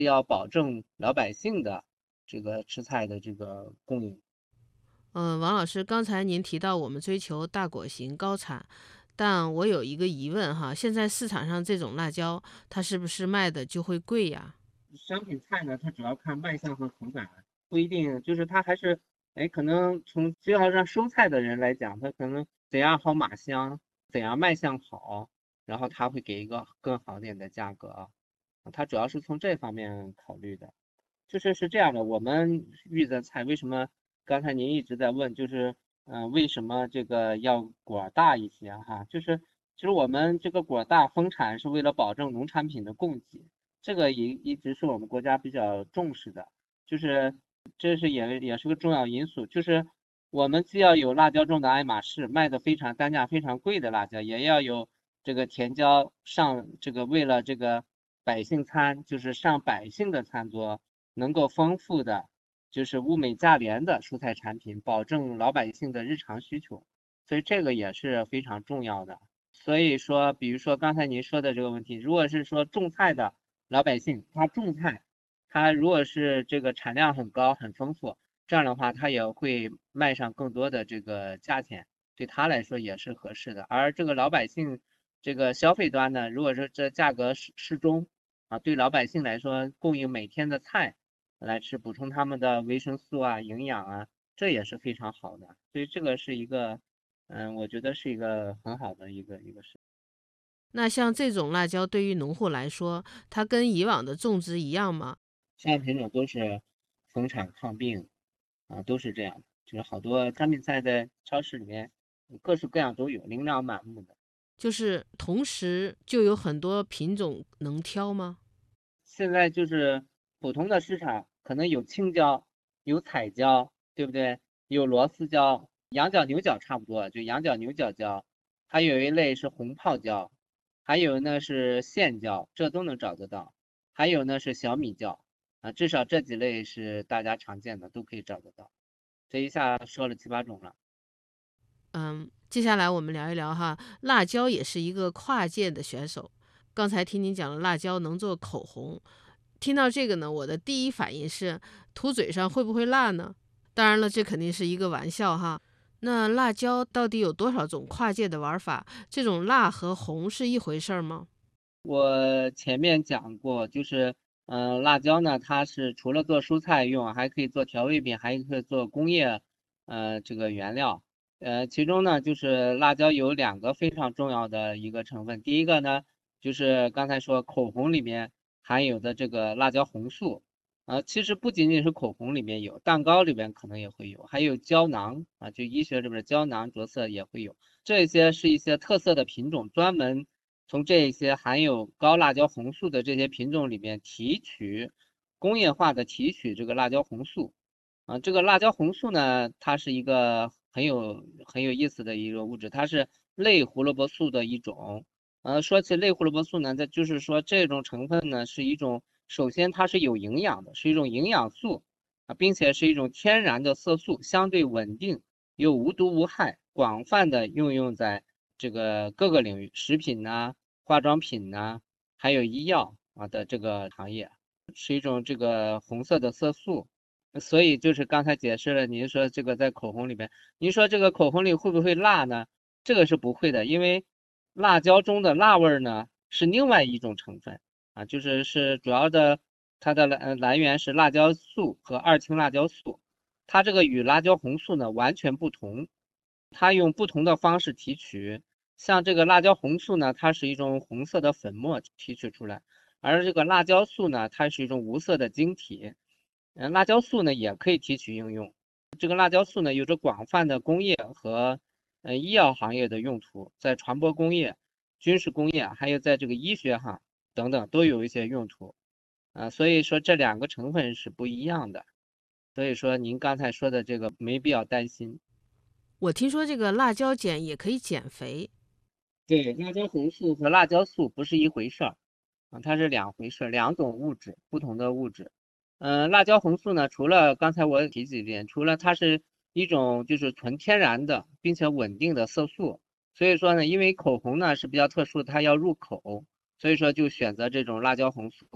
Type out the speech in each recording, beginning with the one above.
要保证老百姓的这个吃菜的这个供应。 王老师，刚才您提到我们追求大果型高产，但我有一个疑问哈，现在市场上这种辣椒，它是不是卖的就会贵呀？ 商品菜呢，它主要看卖相和口感，不一定就是它还是，哎，可能从就要让收菜的人来讲，他可能怎样好码香，怎样卖相好，然后他会给一个更好点的价格啊，他主要是从这方面考虑的。是这样的，我们预的菜为什么刚才您一直在问，就是为什么这个要果大一些哈？其实我们这个果大丰产是为了保证农产品的供给，这个一直是我们国家比较重视的，就是这是也是个重要因素，就是我们既要有辣椒种的爱马仕，卖的非常单价非常贵的辣椒，也要有这个甜椒上这个为了这个百姓餐，就是上百姓的餐桌。能够丰富的，就是物美价廉的蔬菜产品，保证老百姓的日常需求，所以这个也是非常重要的。所以说，比如说刚才您说的这个问题，如果是说种菜的老百姓，他种菜，他如果是这个产量很高、很丰富，这样的话，他也会卖上更多的这个价钱，对他来说也是合适的。而这个老百姓这个消费端呢，如果说这价格适中啊，对老百姓来说，供应每天的菜。来吃，补充他们的维生素啊、营养啊，这也是非常好的。所以这个是一个，我觉得是一个很好的一个事。 那像这种辣椒对于农户来说，它跟以往的种植一样吗？ 现在品种都是丰产抗病啊，都是这样的。就是好多干品菜在超市里面各式各样都有，琳琅满目的。 就是同时就有很多品种能挑吗？ 现在就是普通的市场可能有青椒，有彩椒，对不对？有螺丝椒，羊角、牛角差不多，就羊角、牛角椒，还有一类是红泡椒，还有呢是线椒，这都能找得到。还有呢是小米椒啊，至少这几类是大家常见的，都可以找得到。这一下说了7、8种了。 嗯，接下来我们聊一聊哈，辣椒也是一个跨界的选手。刚才听您讲了辣椒能做口红，听到这个呢，我的第一反应是涂嘴上会不会辣呢？当然了，这肯定是一个玩笑哈。那辣椒到底有多少种跨界的玩法？这种辣和红是一回事儿吗？ 我前面讲过，就是辣椒呢，它是除了做蔬菜用，还可以做调味品，还可以做工业这个原料。其中呢，就是辣椒有2个非常重要的一个成分。第一个呢，就是刚才说口红里面含有的这个辣椒红素，其实不仅仅是口红里面有，蛋糕里边可能也会有，还有胶囊啊，就医学里边的胶囊着色也会有。这些是一些特色的品种，专门从这些含有高辣椒红素的这些品种里面提取工业化的提取这个辣椒红素。这个辣椒红素呢，它是一个很有意思的一个物质，它是类胡萝卜素的一种。说起类胡萝卜素呢，它就是说这种成分呢是一种，首先它是有营养的，是一种营养素啊，并且是一种天然的色素，相对稳定又无毒无害，广泛的应用在这个各个领域，食品呐、化妆品呐、还有医药啊的这个行业，是一种这个红色的色素。所以就是刚才解释了，您说这个在口红里边，您说这个口红里会不会辣呢？这个是不会的，因为辣椒中的辣味儿呢是另外一种成分啊，是主要的，它的来源是辣椒素和2氢辣椒素，它这个与辣椒红素呢完全不同，它用不同的方式提取，像这个辣椒红素呢，它是一种红色的粉末提取出来，而这个辣椒素呢，它是一种无色的晶体。辣椒素呢也可以提取应用。这个辣椒素呢有着广泛的工业和医药行业的用途，在传播工业、军事工业，还有在这个医学哈等等都有一些用途。所以说这2个成分是不一样的。所以说您刚才说的这个没必要担心。 我听说这个辣椒碱也可以减肥， 对，辣椒红素和辣椒素不是一回事儿它是两回事儿，2种物质，不同的物质。辣椒红素呢，除了刚才我提几点，除了它是一种就是纯天然的并且稳定的色素，所以说呢，因为口红呢是比较特殊的，它要入口，所以说就选择这种辣椒红素。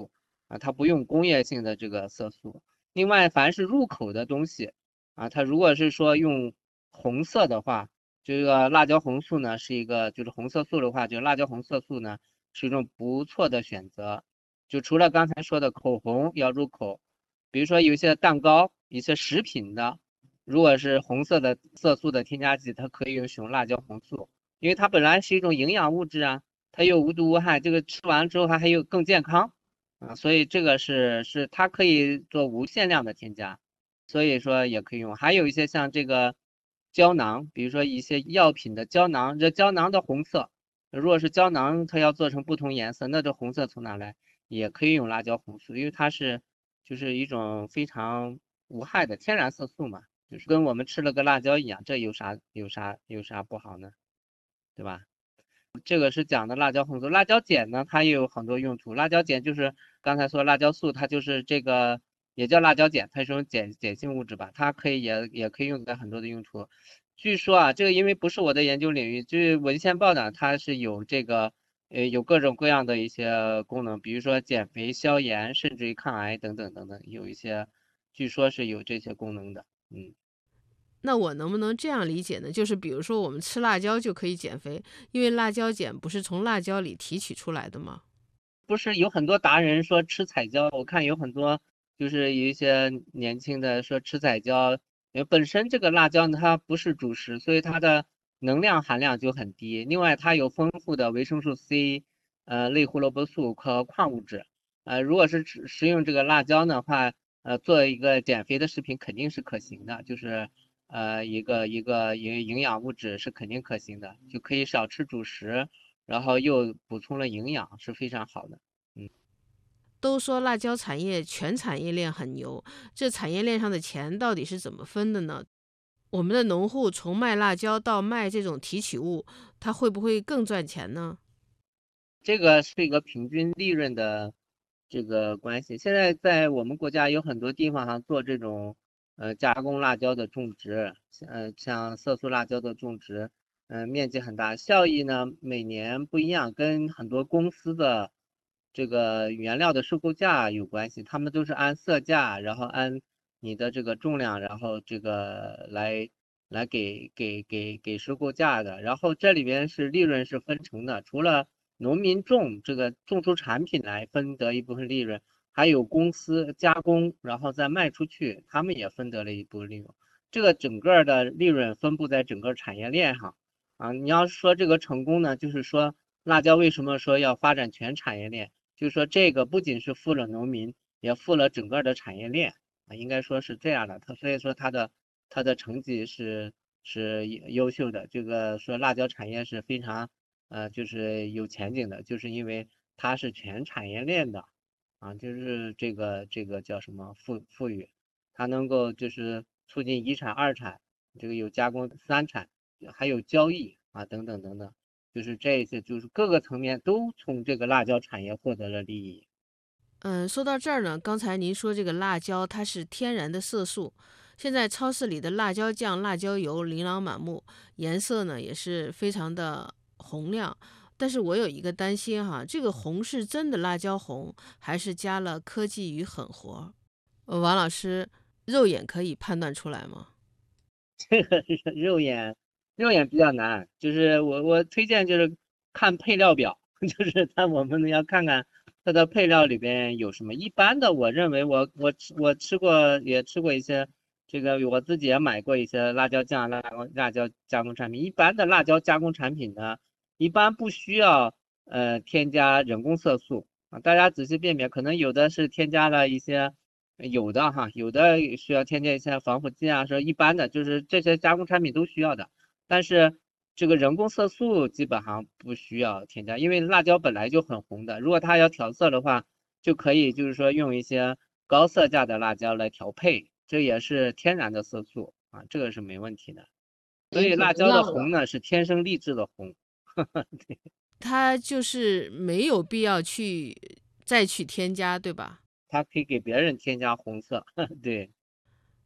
它不用工业性的这个色素。另外，凡是入口的东西它如果是说用红色的话，这个辣椒红素呢是一个，就是红色素的话，就辣椒红色素呢是一种不错的选择。就除了刚才说的口红要入口，比如说有一些蛋糕、一些食品的，如果是红色的色素的添加剂，它可以使用辣椒红素，因为它本来是一种营养物质它又无毒无害，这个吃完之后还有更健康所以这个是它可以做无限量的添加，所以说也可以用。还有一些像这个胶囊，比如说一些药品的胶囊，这胶囊的红色，如果是胶囊它要做成不同颜色，那这红色从哪来？也可以用辣椒红素，因为它是就是一种非常无害的天然色素嘛，就是跟我们吃了个辣椒一样，这有啥不好呢？对吧？这个是讲的辣椒红素，辣椒碱呢，它也有很多用途。辣椒碱就是刚才说辣椒素，它就是这个也叫辣椒碱，它是种碱性物质吧，它可以也可以用在很多的用途。据说这个因为不是我的研究领域，据文献报道，它是有这个有各种各样的一些功能，比如说减肥、消炎，甚至于抗癌等等等等，有一些据说是有这些功能的。 那我能不能这样理解呢？就是比如说我们吃辣椒就可以减肥，因为辣椒碱不是从辣椒里提取出来的吗？ 不是有很多达人说吃彩椒，我看有很多就是有一些年轻的说吃彩椒，因为本身这个辣椒呢它不是主食，所以它的能量含量就很低。另外它有丰富的维生素 C、类胡萝卜素和矿物质。如果是食用这个辣椒的话，做一个减肥的食品肯定是可行的，就是一个营养物质是肯定可行的，就可以少吃主食。然后又补充了营养，是非常好的。嗯， 都说辣椒产业全产业链很牛，这产业链上的钱到底是怎么分的呢？我们的农户从卖辣椒到卖这种提取物，他会不会更赚钱呢？ 这个是一个平均利润的这个关系。现在在我们国家有很多地方做这种加工辣椒的种植，像色素辣椒的种植，面积很大，效益呢每年不一样，跟很多公司的这个原料的收购价有关系，他们都是按色价，然后按你的这个重量，然后这个来给收购价的，然后这里边是利润是分成的，除了农民种出产品来分得一部分利润，还有公司加工，然后再卖出去，他们也分得了一部分利润。这个整个的利润分布在整个产业链上你要是说这个成功呢，就是说辣椒为什么说要发展全产业链？就是说这个不仅是富了农民，也富了整个的产业链应该说是这样的。所以说它的成绩是优秀的。这个说辣椒产业是非常就是有前景的，就是因为它是全产业链的就是这个叫什么富裕，它能够就是促进一产二产，这个有加工三产，还有交易等等等等。就是这些，就是各个层面都从这个辣椒产业获得了利益。 说到这儿呢，刚才您说这个辣椒它是天然的色素，现在超市里的辣椒酱、辣椒油琳琅满目，颜色呢也是非常的红亮。但是我有一个担心哈，这个红是真的辣椒红，还是加了科技与狠活？王老师，肉眼可以判断出来吗？ 这个肉眼比较难，就是我推荐就是看配料表，就是我们要看看它的配料里边有什么。一般的，我认为我吃过也吃过一些这个，我自己也买过一些辣椒酱、辣椒加工产品。一般的辣椒加工产品呢，一般不需要添加人工色素大家仔细辨别，可能有的是添加了一些。有的需要添加一些防腐剂说一般的就是这些加工产品都需要的，但是这个人工色素基本上不需要添加，因为辣椒本来就很红的，如果它要调色的话，就可以就是说用一些高色价的辣椒来调配，这也是天然的色素这个是没问题的。所以辣椒的红呢是天生丽质的红。 它就是没有必要再去添加，对吧？ 它可以给别人添加红色，对。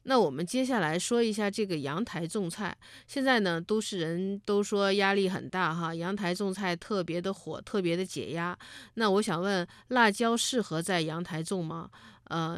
那我们接下来说一下这个阳台种菜。现在呢，都市人都说压力很大哈，阳台种菜特别的火，特别的解压。那我想问，辣椒适合在阳台种吗？